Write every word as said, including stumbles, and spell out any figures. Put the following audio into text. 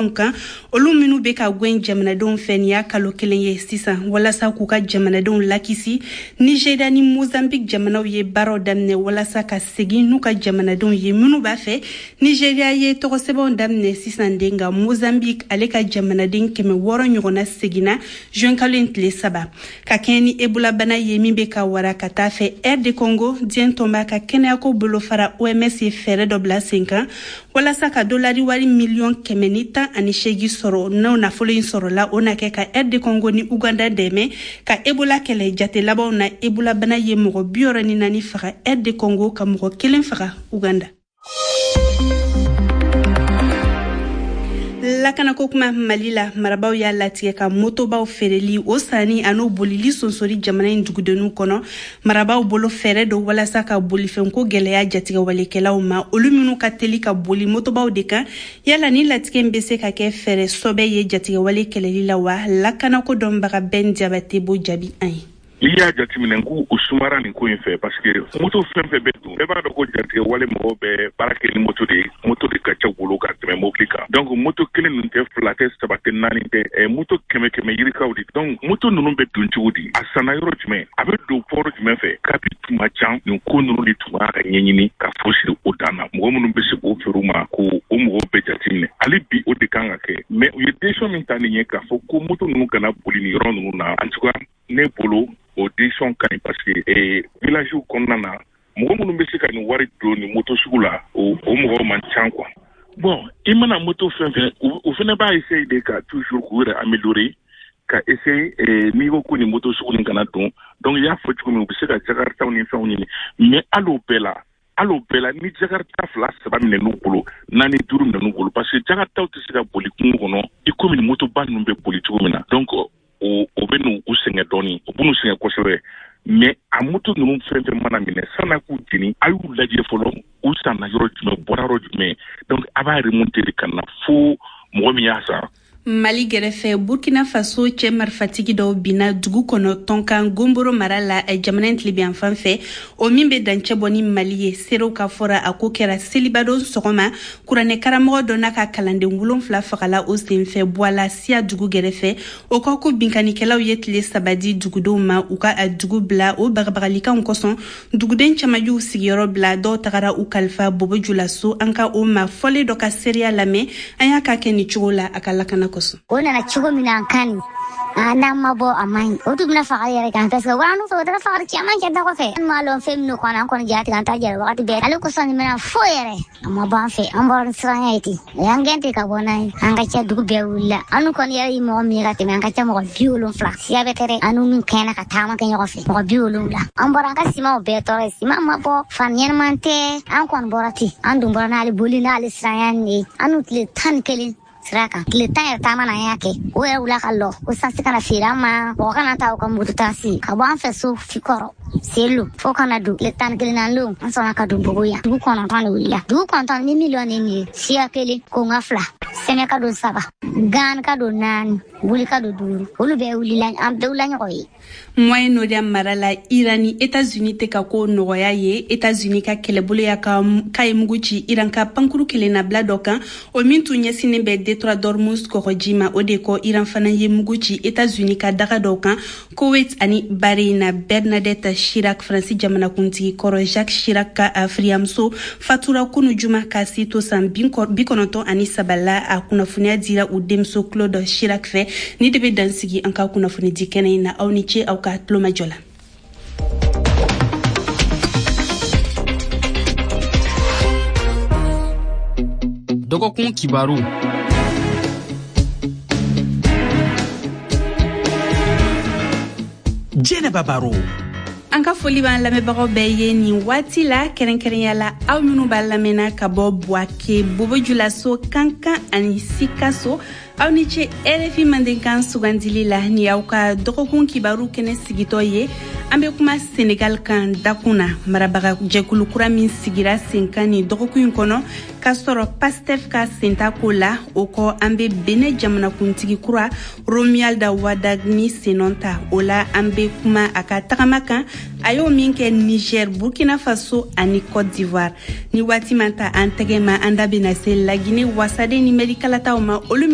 kan olu minnu bɛ ka gwen jamanadenw fɛ ni y'a kalo kelen ye sisan walasa k'u ka jamanadenw lakisi. Nigeria ni Mozambique jamanaw ye baaraw daminɛ walasa ka segin n'u ka jamanadenw ye minnu b'a fɛ Nigeria ye tɔgɔsɛbɛnw daminɛ sisan den nka Mozambique ale ka jamanaden kɛmɛ wɔɔrɔ ɲɔgɔnna seginna juin kalo in tile saba ka kɛɲɛ ni Ebola bana ye min bɛ ka wara ka taa fɛ R D Congo diɲɛ tɔn b'a ka kɛnɛyako bolo fara O M S ye fɛɛrɛ dɔ bila sen kan walasa ka dolari wari miliyɔn kɛmɛ ni tan ani seegin sɔrɔ n'o nafolo in sɔrɔla o na kɛ ka R D Congo ni Uganda dɛmɛ ka Ebola kɛlɛ jate labanw na Ebola bana ye mɔgɔ bi wɔɔrɔ ni naani faga R D Congo ka mɔgɔ kelen faga Uganda. Lakanako kuma Mali la marabaw y'a latigɛ ka motobaw feereli o sanni an'o bolili sonsori jamana in dugudenw kɔnɔ marabaw bolo fɛɛrɛ dɔ walasa ka bolifɛnko gɛlɛya jatigɛ walekɛlaw ma olu minnu ka teli ka boli motobaw de kan yala ni latigɛ bɛ se ka kɛ fɛɛrɛ sɔbɛ ye jatigɛ wale kɛlɛli la wa lakanako dɔnbaga Ben Diabate bo jaabi an ye. I y'a jateminɛ ko o sumara nin ko in fɛ parce que moto fɛn fɛn bɛ dun bɛɛ b'a dɔn ko jatigɛ wale mɔgɔw bɛ baara kɛ ni moto de moto de ka ca bolo ka tɛmɛ mobili kan donc moto kelen ninnu tɛ fila tɛ saba tɛ naani tɛ ɛ moto kɛmɛ kɛmɛ yirikaw de donc moto ninnu bɛ dun cogo di a sanna yɔrɔ jumɛn a bɛ don pɔrɔ jumɛn fɛ kabi tun ka ca nin ko ninnu de tun b'a ka ɲɛɲini ka fo siri o dan na mɔgɔ minnu bɛ se k'o feere ma ko o mɔgɔw bɛ jateminɛ hali bi o de kan ka kɛ mais u ye décision min ta nin ye k'a fɔ ko moto ninnu kana boli nin yɔrɔ ninnu na en tout cas ne bolo o décision ka ɲi parce que eh, village kɔnɔna na mɔgɔ minnu bɛ se ka nin wari don ni moto sugu la o, o mɔgɔw man ca quoi. Bon i mana moto fɛn fɛn o fana b'a essayer de ka toujours k'u yɛrɛ améliorer ka essayer eh, n'i ko ko ni moto sugu nin kana don donc i y'a fɔ cogo min u bɛ se ka jakartaw ni fɛnw ɲini mais hali o bɛɛ la hali o bɛɛ la ni jakarta fila saba minɛ n'u bolo naani duuru minɛ n'u bolo parce que jakartaw tɛ se ka boli kungo kɔnɔ i komi ni motoba ninnu bɛ boli cogo min na donc o o bɛ n'u u sɛgɛn dɔɔni o b'u n'u sɛgɛn kosɛbɛ mais a moto ninnu fɛn fɛn mana minɛ san'a k'u jeni a y'u lajɛ fɔlɔ u sanna yɔrɔ jumɛn bɔra yɔrɔ jumɛn donc a b'a remonter de ka na fo mɔgɔ min y'a san. Mali gɛrɛfɛ Burkina Faso cɛ marifatigi dɔw binna dugu kɔnɔ tɔnkan Gomboro mara la jamana in tilebiyan fan fɛ o min bɛ dancɛ bɔ ni Mali ye serew ka fɔra a ko kɛra selibadon sɔgɔma kuranɛ karamɔgɔ dɔ n'a ka kalanden wolonfila fagala o senfɛ Bwala Siya dugu gɛrɛfɛ o kɔ ko binkanikɛlaw ye tile saba di dugudenw ma u ka a dugu bila o bagabagalikanw kɔsɔn duguden caman y'u sigiyɔrɔ bila dɔw tagara u kalifa Bobo Julaso an ka o ma fɔlen dɔ ka seereya lamɛn an y'a ka kɛ ni cogo la a ka lakana o nana cogo min na kan n'an ma bɔ a man ɲi o tun bɛna faga yɛrɛ kan parce que wa n'u fɛ o taara faga caman kɛ da kɔfɛ an m'a lɔn fɛn min kɔnɔ an kɔni jati an ta jɛra wagati bɛɛ ale kosɔn nin bɛna fo yɛrɛ a ma bɔ an fɛ an bɔra ni siranya ye ten o y'an gɛn ten ka bɔ n'a ye an ka ca dugu bɛɛ wulila an kɔni yɛrɛ ye mɔgɔ min ye ka tɛmɛ an ka ca mɔgɔ bi wolonfila siya bɛ kɛ dɛ an n'u min kɛɲɛna ka taama kɛ ɲɔgɔn fɛ mɔgɔ bi wolonwula an bɔra an ka simaw bɛɛ tɔɔrɔ sima ma bɔ fan ɲɛnɛman tɛ an kɔni bɔra ten an dun bɔra n'ale boli n'ale siranya nin ye an n'u tile tan ni kelen sira kan tile tan yɛrɛ taama na an y'a kɛ o yɛrɛ wula ka lɔ ko sansi kana feere an ma mɔgɔ kana taa u ka moto taasi ka bɔ an fɛ so fikɔrɔ selo fo kana don tile tan ni kelen na lon an sɔnna ka don Bogo yan dugu kɔnɔntɔn de wulila dugu kɔnɔntɔn ni miliyɔn de nin ye siya kelen konga fila sɛnɛ ka don saba gan ka don naani boli ka don duuru olu bɛɛ wulila an bɛɛ wula ɲɔgɔn ye. Moyen-Orient mara la Iran ni États-Unis tɛ ka ko nɔgɔya ye États-Unis ka kɛlɛbolo ya ka ka ye mugu ci Iran ka pankuru kelen na bila dɔ kan o min tun ɲɛsinnen bɛ Détroit d'Ormuz kɔgɔji ma o de kɔ Iran fana ye mugu ci États-Unis ka daga dɔ kan Kuwait ani Bahrain na Bernadette Chirac Faransi jamanakuntigi kɔrɔ Jacques Chirac ka afiriyamuso fatura kunu juma ka si to san bi kɔnɔntɔn ani saba la a kunnafoniya dira u denmuso Claude Chirac fɛ ni de bɛ dansigi an ka kunnafoni di kɛnɛ in na aw ni ce aw ka tulomajɔ la. Dɔgɔkun kibaru. Jɛnɛba Baro. An ka foli b'an lamɛnbagaw bɛɛ ye nin waati la kɛrɛnkɛrɛnya la aw minnu b'a lamɛnna ka bɔ Buake, Bobo Julaso, Kankan ani Sikaso aw ni ce R F I Mandenkan sugandili la ni aw ka dɔgɔkun kibaru kɛnɛ sigitɔ ye an bɛ kuma Senegal kan dakun na marabaga jɛkulu kura min sigira sen kan ni dɔgɔkun in kɔnɔ ka sɔrɔ Pastef ka sentako la o kɔ an bɛ Benin jamanakuntigi kura Romualda Wadagni senɔn ta o la an bɛ kuma a ka tagama kan a y'o min kɛ Niger, Burkina Faso ani Côte d'Ivoire ni waati man ta an tɛgɛ ma an da bɛna se Laginɛ wasaden ni mɛrikalataw ma olu